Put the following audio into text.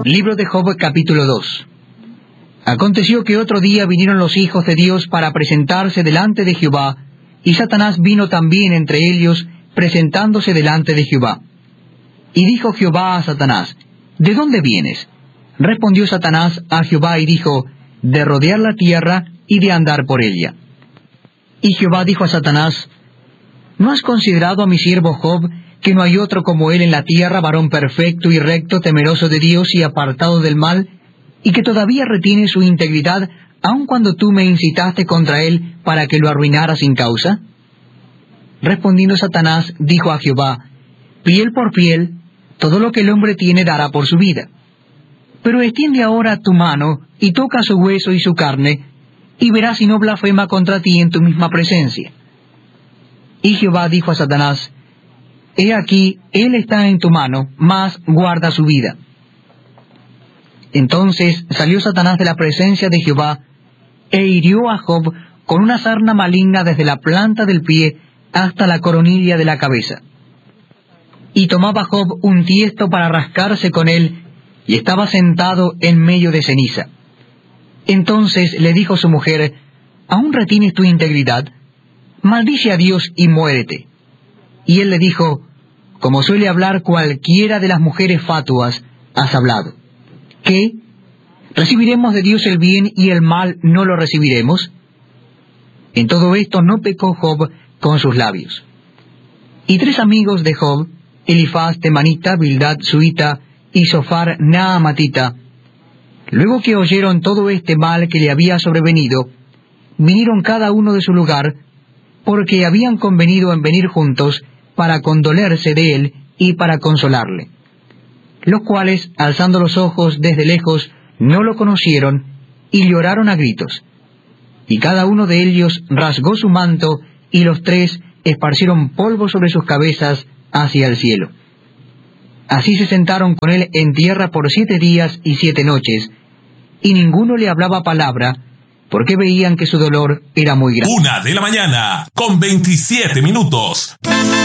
Libro de Job, capítulo 2. Aconteció que otro día vinieron los hijos de Dios para presentarse delante de Jehová, y Satanás vino también entre ellos, presentándose delante de Jehová. Y dijo Jehová a Satanás, ¿de dónde vienes? Respondió Satanás a Jehová y dijo, de rodear la tierra y de andar por ella. Y Jehová dijo a Satanás, ¿no has considerado a mi siervo Job, que no hay otro como él en la tierra, varón perfecto y recto, temeroso de Dios y apartado del mal, y que todavía retiene su integridad, aun cuando tú me incitaste contra él para que lo arruinara sin causa? Respondiendo Satanás, dijo a Jehová, piel por piel, todo lo que el hombre tiene dará por su vida. Pero extiende ahora tu mano, y toca su hueso y su carne, y verás si no blasfema contra ti en tu misma presencia. Y Jehová dijo a Satanás, he aquí, él está en tu mano, mas guarda su vida. Entonces salió Satanás de la presencia de Jehová, e hirió a Job con una sarna maligna desde la planta del pie hasta la coronilla de la cabeza. Y tomaba Job un tiesto para rascarse con él, y estaba sentado en medio de ceniza. Entonces le dijo su mujer, ¿aún retienes tu integridad? Maldice a Dios y muérete. Y él le dijo, como suele hablar cualquiera de las mujeres fatuas, has hablado. ¿Qué? ¿Recibiremos de Dios el bien y el mal no lo recibiremos? En todo esto no pecó Job con sus labios. Y 3 amigos de Job, Elifaz temanita, Bildad suita y Sofar naamatita, luego que oyeron todo este mal que le había sobrevenido, vinieron cada uno de su lugar, porque habían convenido en venir juntos para condolerse de él y para consolarle. Los cuales, alzando los ojos desde lejos, no lo conocieron, y lloraron a gritos. Y cada uno de ellos rasgó su manto, y los 3 esparcieron polvo sobre sus cabezas hacia el cielo. Así se sentaron con él en tierra por 7 días y 7 noches, y ninguno le hablaba palabra, porque veían que su dolor era muy grande. 1:27 a.m.